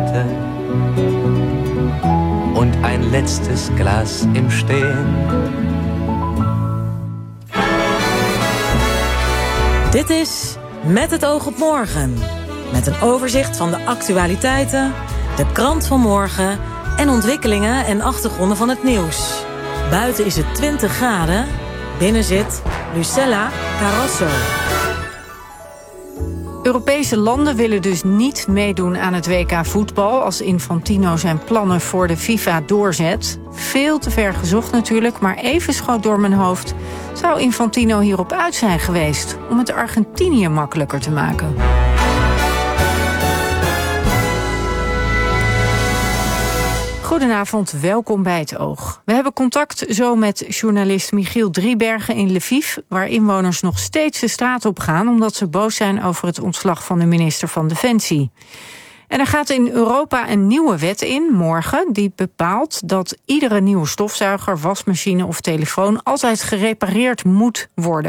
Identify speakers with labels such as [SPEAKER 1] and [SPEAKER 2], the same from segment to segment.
[SPEAKER 1] Seite und ein letztes Glas im Stehen.
[SPEAKER 2] Dit is Met het oog op morgen. Met een overzicht van de actualiteiten, de krant van morgen en ontwikkelingen en achtergronden van het nieuws. Buiten is het 20 graden, binnen zit Lucella Carrasso.
[SPEAKER 3] Europese landen willen dus niet meedoen aan het WK voetbal als Infantino zijn plannen voor de FIFA doorzet. Veel te ver gezocht natuurlijk, maar even schoot door mijn hoofd. Zou Infantino hierop uit zijn geweest om het Argentinië makkelijker te maken? Goedenavond, welkom bij Het Oog. We hebben contact zo met journalist Michiel Driebergen in Lviv, waar inwoners nog steeds de straat op gaan omdat ze boos zijn over het ontslag van de minister van Defensie. En er gaat in Europa een nieuwe wet in, morgen, die bepaalt dat iedere nieuwe stofzuiger, wasmachine of telefoon altijd gerepareerd moet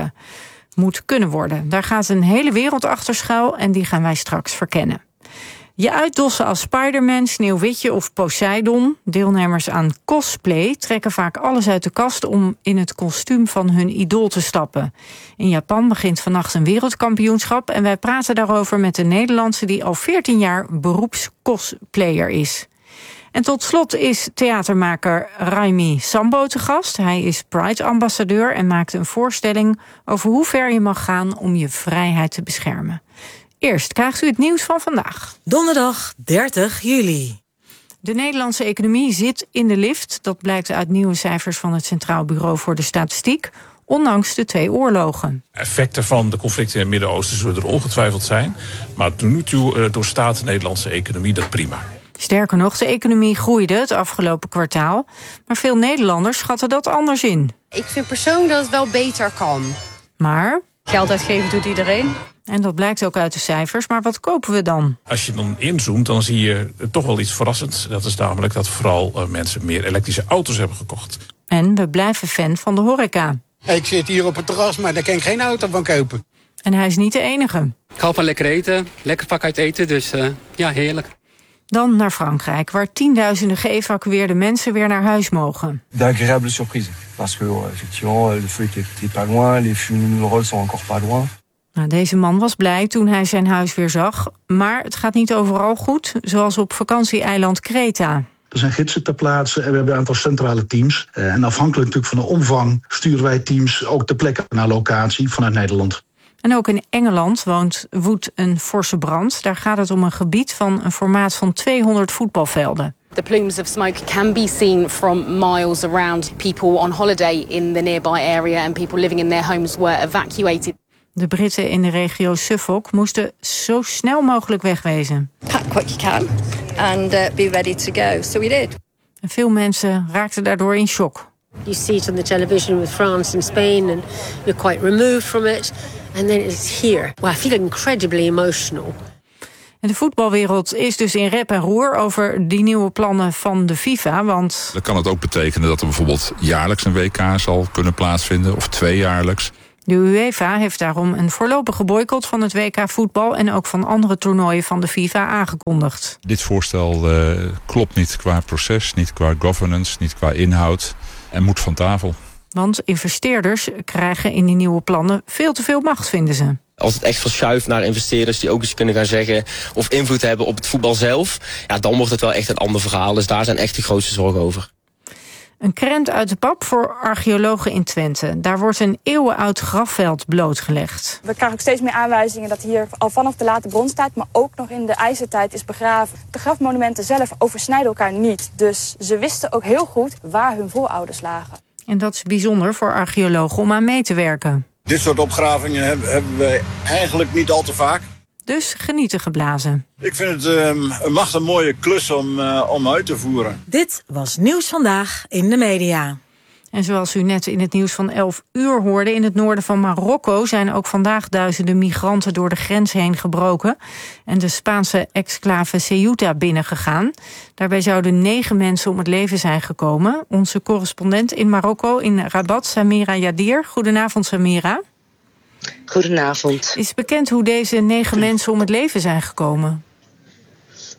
[SPEAKER 3] kunnen worden. Daar gaat een hele wereld achter schuil en die gaan wij straks verkennen. Je uitdossen als Spider-Man, Sneeuwwitje of Poseidon. Deelnemers aan cosplay trekken vaak alles uit de kast om in het kostuum van hun idool te stappen. In Japan begint vannacht een wereldkampioenschap en wij praten daarover met een Nederlandse die al 14 jaar beroepscosplayer is. En tot slot is theatermaker Raimi Sambo te gast. Hij is Pride-ambassadeur en maakt een voorstelling over hoe ver je mag gaan om je vrijheid te beschermen. Eerst krijgt u het nieuws van vandaag.
[SPEAKER 2] Donderdag 30 juli.
[SPEAKER 3] De Nederlandse economie zit in de lift. Dat blijkt uit nieuwe cijfers van het Centraal Bureau voor de Statistiek, ondanks de 2 oorlogen.
[SPEAKER 4] Effecten van de conflicten in het Midden-Oosten zullen er ongetwijfeld zijn. Maar tot nu toe doorstaat de Nederlandse economie dat prima.
[SPEAKER 3] Sterker nog, de economie groeide het afgelopen kwartaal. Maar veel Nederlanders schatten dat anders in.
[SPEAKER 5] Ik vind persoonlijk dat het wel beter kan.
[SPEAKER 3] Maar
[SPEAKER 5] geld uitgeven doet iedereen.
[SPEAKER 3] En dat blijkt ook uit de cijfers, maar wat kopen we dan?
[SPEAKER 4] Als je dan inzoomt, dan zie je toch wel iets verrassends. Dat is namelijk dat vooral mensen meer elektrische auto's hebben gekocht.
[SPEAKER 3] En we blijven fan van de horeca.
[SPEAKER 6] Ik zit hier op het terras, maar daar kan ik geen auto van kopen.
[SPEAKER 3] En hij is niet de enige.
[SPEAKER 7] Ik hou van lekker eten, lekker pak uit eten, dus ja, heerlijk.
[SPEAKER 3] Dan naar Frankrijk, waar tienduizenden geëvacueerde mensen weer naar huis mogen.
[SPEAKER 8] D'agréable surprise, parce que effectivement le feu était pas loin, les fumerolles sont encore pas loin.
[SPEAKER 3] Nou, deze man was blij toen hij zijn huis weer zag, maar het gaat niet overal goed, zoals op vakantieeiland Kreta.
[SPEAKER 9] Er zijn gidsen ter plaatse en we hebben een aantal centrale teams. En afhankelijk natuurlijk van de omvang sturen wij teams ook ter plekke naar locatie vanuit Nederland.
[SPEAKER 3] En ook in Engeland woedt een forse brand. Daar gaat het om een gebied van een formaat van 200 voetbalvelden.
[SPEAKER 5] The plumes of smoke can be seen from miles around. People on holiday in the nearby area and people living in their homes were evacuated.
[SPEAKER 3] De Britten in de regio Suffolk moesten zo snel mogelijk wegwezen.
[SPEAKER 10] Pack what you can and be ready to go. So we did.
[SPEAKER 3] En veel mensen raakten daardoor in shock.
[SPEAKER 11] You see it on the television with France and Spain and you're quite removed from it. And then it's here. Well, I feel incredibly emotional.
[SPEAKER 3] En de voetbalwereld is dus in rep en roer over die nieuwe plannen van de FIFA, want
[SPEAKER 12] dan kan het ook betekenen dat er bijvoorbeeld jaarlijks een WK zal kunnen plaatsvinden of 2-jaarlijks.
[SPEAKER 3] De UEFA heeft daarom een voorlopige boycott van het WK voetbal en ook van andere toernooien van de FIFA aangekondigd.
[SPEAKER 12] Dit voorstel klopt niet qua proces, niet qua governance, niet qua inhoud en moet van tafel.
[SPEAKER 3] Want investeerders krijgen in die nieuwe plannen veel te veel macht, vinden ze.
[SPEAKER 13] Als het echt verschuift naar investeerders die ook eens kunnen gaan zeggen of invloed hebben op het voetbal zelf, ja, dan wordt het wel echt een ander verhaal. Dus daar zijn echt de grootste zorgen over.
[SPEAKER 3] Een krent uit de pap voor archeologen in Twente. Daar wordt een eeuwenoud grafveld blootgelegd.
[SPEAKER 14] We krijgen ook steeds meer aanwijzingen dat hier al vanaf de late bronstijd, maar ook nog in de ijzertijd is begraven. De grafmonumenten zelf oversnijden elkaar niet. Dus ze wisten ook heel goed waar hun voorouders lagen.
[SPEAKER 3] En dat is bijzonder voor archeologen om aan mee te werken.
[SPEAKER 15] Dit soort opgravingen hebben we eigenlijk niet al te vaak.
[SPEAKER 3] Dus genieten geblazen.
[SPEAKER 15] Ik vind het een machtig mooie klus om uit te voeren.
[SPEAKER 2] Dit was Nieuws Vandaag in de media.
[SPEAKER 3] En zoals u net in het nieuws van 11 uur hoorde, in het noorden van Marokko zijn ook vandaag duizenden migranten door de grens heen gebroken en de Spaanse exclave Ceuta binnengegaan. Daarbij zouden 9 mensen om het leven zijn gekomen. Onze correspondent in Marokko, in Rabat, Samira Yadir. Goedenavond, Samira.
[SPEAKER 16] Goedenavond.
[SPEAKER 3] Is bekend hoe deze 9 mensen om het leven zijn gekomen?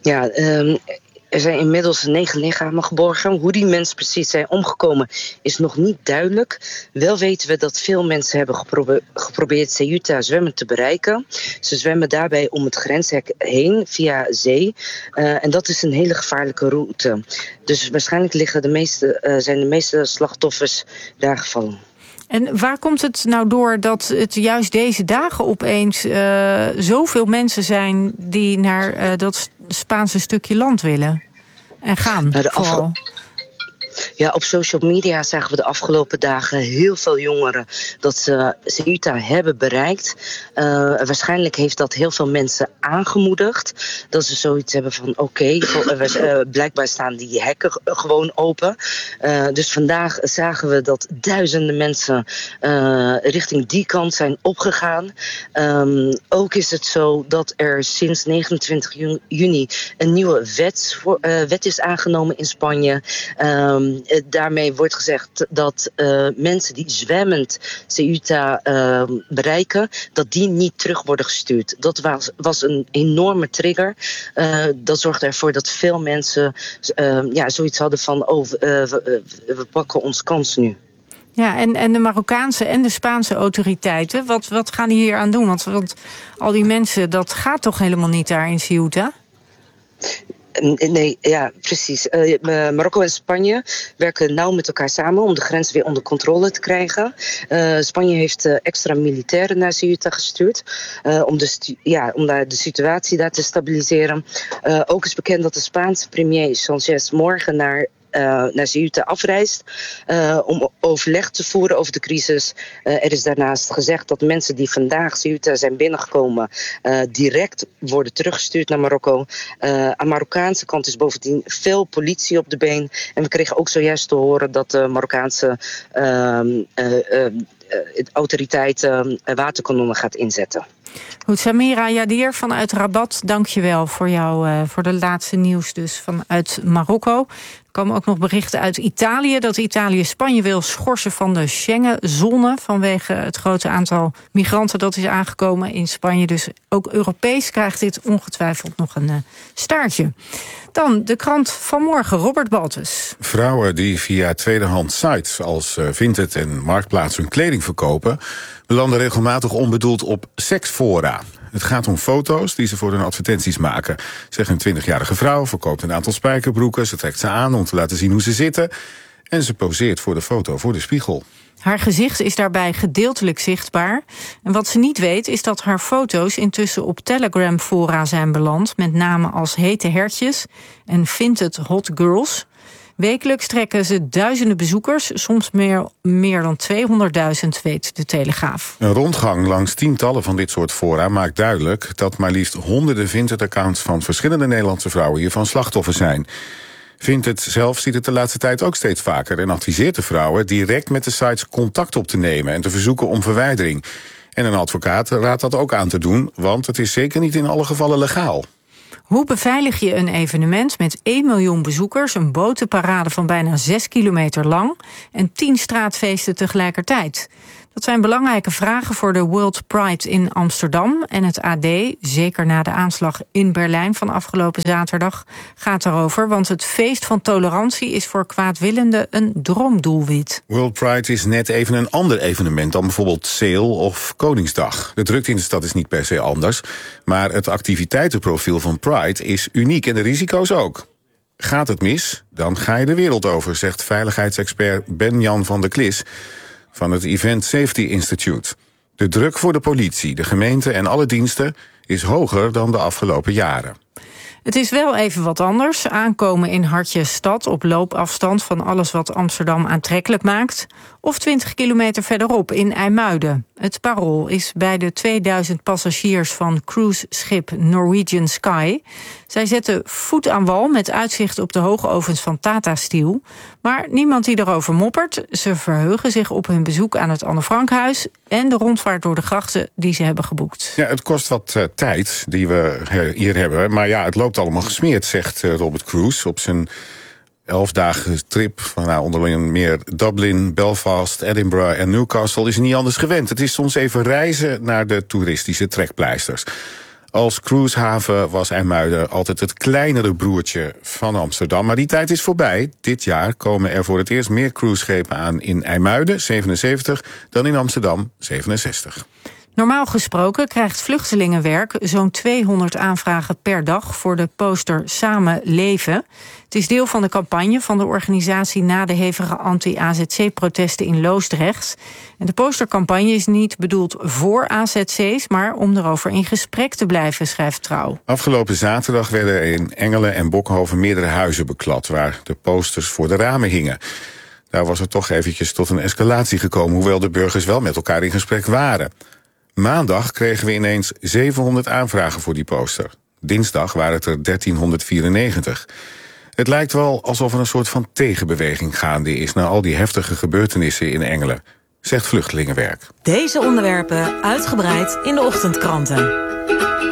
[SPEAKER 16] Ja, er zijn inmiddels 9 lichamen geborgen. Hoe die mensen precies zijn omgekomen is nog niet duidelijk. Wel weten we dat veel mensen hebben geprobeerd Ceuta zwemmen te bereiken. Ze zwemmen daarbij om het grenshek heen via zee. En dat is een hele gevaarlijke route. Dus waarschijnlijk zijn de meeste slachtoffers daar gevallen.
[SPEAKER 3] En waar komt het nou door dat het juist deze dagen opeens zoveel mensen zijn die naar dat Spaanse stukje land willen en gaan? Vooral.
[SPEAKER 16] Ja, op social media zagen we de afgelopen dagen heel veel jongeren dat ze Ceuta hebben bereikt. Waarschijnlijk heeft dat heel veel mensen aangemoedigd. Dat ze zoiets hebben van blijkbaar staan die hekken gewoon open. Dus vandaag zagen we dat duizenden mensen richting die kant zijn opgegaan. Ook is het zo dat er sinds 29 juni een nieuwe wet is aangenomen in Spanje. Daarmee wordt gezegd dat mensen die zwemmend Ceuta bereiken, dat die niet terug worden gestuurd. Dat was een enorme trigger. Dat zorgde ervoor dat veel mensen zoiets hadden van we pakken ons kans nu.
[SPEAKER 3] Ja, en de Marokkaanse en de Spaanse autoriteiten, wat gaan die hier aan doen? Want al die mensen, dat gaat toch helemaal niet daar in Ceuta?
[SPEAKER 16] Nee, ja, precies. Marokko en Spanje werken nauw met elkaar samen om de grens weer onder controle te krijgen. Spanje heeft extra militairen naar Ceuta gestuurd om de situatie daar te stabiliseren. Ook is bekend dat de Spaanse premier Sanchez morgen naar Ceuta afreist om overleg te voeren over de crisis. Er is daarnaast gezegd dat mensen die vandaag Ceuta zijn binnengekomen direct worden teruggestuurd naar Marokko. Aan de Marokkaanse kant is bovendien veel politie op de been. En we kregen ook zojuist te horen dat de Marokkaanse autoriteiten waterkanonnen gaat inzetten.
[SPEAKER 3] Goed, Samira Yadir vanuit Rabat, dank je wel voor de laatste nieuws dus vanuit Marokko. Er komen ook nog berichten uit Italië dat Italië Spanje wil schorsen van de Schengen-zone vanwege het grote aantal migranten dat is aangekomen in Spanje. Dus ook Europees krijgt dit ongetwijfeld nog een staartje. Dan de krant van morgen, Robert Baltus.
[SPEAKER 17] Vrouwen die via tweedehands sites als Vinted en Marktplaats hun kleding verkopen, belanden regelmatig onbedoeld op seksfora. Het gaat om foto's die ze voor hun advertenties maken. Zeg, een 20-jarige vrouw verkoopt een aantal spijkerbroeken. Ze trekt ze aan om te laten zien hoe ze zitten. En ze poseert voor de foto voor de spiegel.
[SPEAKER 3] Haar gezicht is daarbij gedeeltelijk zichtbaar. En wat ze niet weet is dat haar foto's intussen op Telegram-fora zijn beland, met namen als Hete Hertjes en Vinted Hot Girls. Wekelijks trekken ze duizenden bezoekers, soms meer dan 200.000, weet de Telegraaf.
[SPEAKER 17] Een rondgang langs tientallen van dit soort fora maakt duidelijk dat maar liefst honderden Vinted-accounts van verschillende Nederlandse vrouwen hiervan slachtoffer zijn. Vinted zelf ziet het de laatste tijd ook steeds vaker en adviseert de vrouwen direct met de sites contact op te nemen en te verzoeken om verwijdering. En een advocaat raadt dat ook aan te doen, want het is zeker niet in alle gevallen legaal.
[SPEAKER 3] Hoe beveilig je een evenement met 1 miljoen bezoekers, een botenparade van bijna 6 kilometer lang en 10 straatfeesten tegelijkertijd? Dat zijn belangrijke vragen voor de World Pride in Amsterdam. En het AD, zeker na de aanslag in Berlijn van afgelopen zaterdag, gaat daarover. Want het feest van tolerantie is voor kwaadwillenden een droomdoelwit.
[SPEAKER 17] World Pride is net even een ander evenement dan bijvoorbeeld Sale of Koningsdag. De drukte in de stad is niet per se anders. Maar het activiteitenprofiel van Pride is uniek en de risico's ook. Gaat het mis, dan ga je de wereld over, zegt veiligheidsexpert Ben-Jan van der Klis van het Event Safety Institute. De druk voor de politie, de gemeente en alle diensten is hoger dan de afgelopen jaren.
[SPEAKER 3] Het is wel even wat anders. Aankomen in Hartje stad op loopafstand van alles wat Amsterdam aantrekkelijk maakt. Of 20 kilometer verderop in IJmuiden. Het Parool is bij de 2000 passagiers van cruiseschip Norwegian Sky. Zij zetten voet aan wal met uitzicht op de hoogovens van Tata Steel. Maar niemand die erover moppert. Ze verheugen zich op hun bezoek aan het Anne Frankhuis en de rondvaart door de grachten die ze hebben geboekt.
[SPEAKER 17] Ja, het kost wat tijd die we hier hebben. Maar ja, het loopt allemaal gesmeerd, zegt Robert Cruise op zijn 11-dagen trip van onder meer Dublin, Belfast, Edinburgh en Newcastle is niet anders gewend. Het is soms even reizen naar de toeristische trekpleisters. Als cruisehaven was IJmuiden altijd het kleinere broertje van Amsterdam. Maar die tijd is voorbij. Dit jaar komen er voor het eerst meer cruiseschepen aan in IJmuiden, 77, dan in Amsterdam, 67.
[SPEAKER 3] Normaal gesproken krijgt Vluchtelingenwerk zo'n 200 aanvragen per dag voor de poster Samen Leven. Het is deel van de campagne van de organisatie na de hevige anti-AZC-protesten in Loosdrecht. En de postercampagne is niet bedoeld voor AZC's, maar om erover in gesprek te blijven, schrijft Trouw.
[SPEAKER 17] Afgelopen zaterdag werden er in Engelen en Bokhoven meerdere huizen beklad, waar de posters voor de ramen hingen. Daar was het toch eventjes tot een escalatie gekomen, hoewel de burgers wel met elkaar in gesprek waren. Maandag kregen we ineens 700 aanvragen voor die poster. Dinsdag waren het er 1394. Het lijkt wel alsof er een soort van tegenbeweging gaande is na al die heftige gebeurtenissen in Engelen, zegt Vluchtelingenwerk.
[SPEAKER 2] Deze onderwerpen uitgebreid in de ochtendkranten.